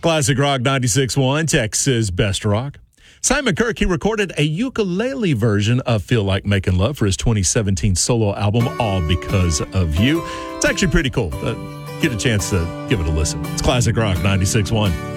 Classic Rock 96.1, Texas Best Rock. Simon Kirk, he recorded a ukulele version of Feel Like Making Love for his 2017 solo album, All Because of You. It's actually pretty cool. Get a chance to give it a listen. It's Classic Rock 96.1.